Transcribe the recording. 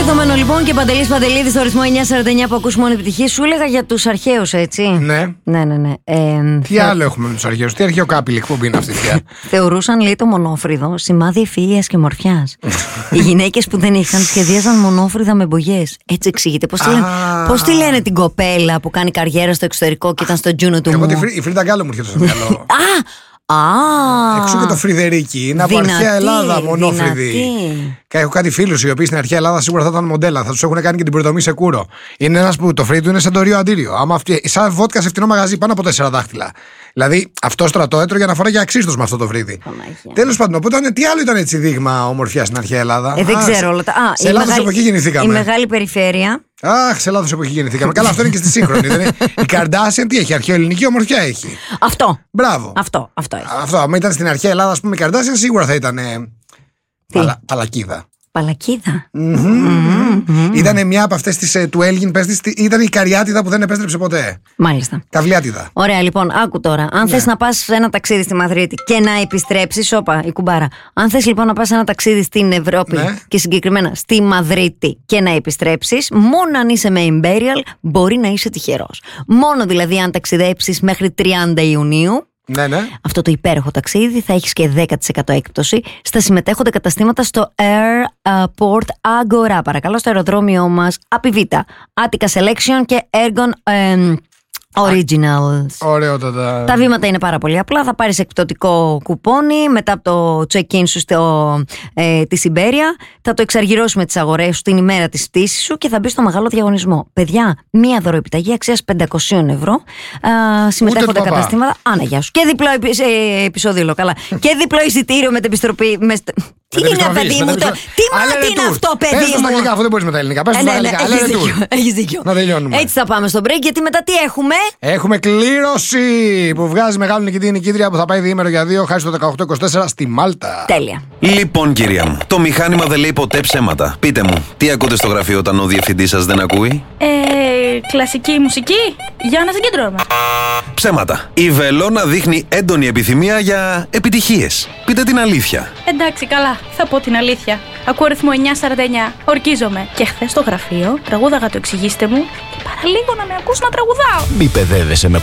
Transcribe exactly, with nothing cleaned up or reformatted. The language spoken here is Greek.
Δεδομένο λοιπόν και Παντελής Παντελίδης στο ρυθμό εννιά σαράντα εννιά που ακούς μόνο επιτυχή. Σου έλεγα για τους αρχαίους, έτσι. Ναι. Ναι, ναι, ναι. Ε, τι θε... άλλο έχουμε με τους αρχαίους, τι αρχαίο κάπηλη εκπομπή είναι αυτή πια. Θεωρούσαν, λέει, το μονόφρυδο σημάδι ευφυΐας και μορφιάς. Οι γυναίκες που δεν είχαν σχεδίαζαν μονόφρυδα με μπογιές. Έτσι εξηγείται. Πώς τη, λένε, πώς τη λένε την κοπέλα που κάνει καριέρα στο εξωτερικό και ήταν στο Τζούνο του. Εγώ η Φρίντα Γκάλο μου έρχεται στο μυαλό. Α, εξού και το Φρυδερίκι. Είναι από αρχαία Ελλάδα μονόφρυδη. Έχω κάτι φίλους οι οποίοι στην αρχαία Ελλάδα σίγουρα θα ήταν μοντέλα. Θα τους έχουν κάνει και την προδομή σε κούρο. Είναι ένας που το φρύδι του είναι σαν το ρίο αντίριο. Άμα αυτή, σαν βότκα σε φτηνό μαγαζί πάνω από τέσσερα δάχτυλα. Δηλαδή αυτό στρατό έτρωγε να φοράει για αξίστος με αυτό το φρύδι. Τέλος πάντων, οπότε τι άλλο ήταν έτσι δείγμα ομορφιάς στην αρχαία Ελλάδα. Ε, δεν ξέρω όλα τα. Α, σε λάθος εποχή γεννηθήκαμε. Η μεγάλη περιφέρεια. Αχ, σε λάθος εποχή γεννηθήκαμε. Καλά, αυτό είναι και στη σύγχρονη. Δεν είναι. Η Καρντάσιαν τι έχει, αρχαιοελληνική ομορφιά έχει. Αυτό. Μπράβο. Αυτό, αυτό έχει. Αυτό, άμα ήταν στην αρχαία Ελλάδα, α πούμε, η Καρντάσιαν σίγουρα θα ήταν. Παλα, παλακίδα. Παλακίδα. Mm-hmm. Mm-hmm. Ήταν μια από αυτές τις του Έλγιν, πες της, ήταν η Καριάτιδα που δεν επέστρεψε ποτέ. Μάλιστα. Καβλιάτιδα. Ωραία, λοιπόν, άκου τώρα. Αν ναι. θες να πας ένα ταξίδι στη Μαδρίτη και να επιστρέψεις, όπα, η κουμπάρα. Αν θες λοιπόν να πας ένα ταξίδι στην Ευρώπη ναι. και συγκεκριμένα στη Μαδρίτη και να επιστρέψεις, μόνο αν είσαι με Imperial μπορεί να είσαι τυχερός. Μόνο δηλαδή αν ταξιδέψεις μέχρι τριάντα Ιουνίου. Ναι, ναι. Αυτό το υπέροχο ταξίδι θα έχεις και δέκα τοις εκατό έκπτωση στα συμμετέχοντα καταστήματα στο Airport Agora. Παρακαλώ, στο αεροδρόμιο μας Apivita, Attica Selection και Ergon ε, Originals. Ωραιότατα. Τα βήματα είναι πάρα πολύ απλά. Θα πάρεις εκπτωτικό κουπόνι μετά από το check-in σου στο, ε, τη Σιμπέρια. Θα το εξαργυρώσουμε τις αγορές σου την ημέρα της πτήσης σου και θα μπει στο μεγάλο διαγωνισμό. Παιδιά, μία δωροεπιταγή αξίας πεντακόσια ευρώ. Α, συμμετέχονται καταστήματα. Άνα, γεια σου. Και διπλό επει, ε, επεισόδιο, καλά. Και διπλό εισιτήριο με την επιστροπή. Με... Τι είναι, παιδί μου, το... τι μάτι είναι αυτό, παιδί μου. Πες το στα αγγλικά, αφού δεν μπορείς με τα ελληνικά. Πες το στα αγγλικά. Έχεις δίκιο. Να τελειώνουμε. Έτσι θα πάμε στο break, γιατί μετά τι έχουμε. Έχουμε κλήρωση που βγάζει μεγάλο νικητή νικήτρια που θα πάει διήμερο για δύο χάρη στο δεκαοκτώ είκοσι τέσσερα στη Μάλτα. Τέλεια. Λοιπόν, κυρία μου, το μηχάνημα δεν λέει ποτέ ψέματα. Πείτε μου, τι ακούτε στο γραφείο όταν ο διευθυντής σας δεν ακούει? Ε, κλασική μουσική για να συγκεντρώμε. Ψέματα. Η Βελόνα δείχνει έντονη επιθυμία για επιτυχίες. Πείτε την αλήθεια. Εντάξει, καλά. Θα πω την αλήθεια. Ακούω ρυθμό εννιά σαράντα εννιά. Ορκίζομαι. Και χθες στο γραφείο τραγούδαγα το εξηγήστε μου και παραλίγο να με ακούς να τραγουδάω. Μη παιδεύεσαι με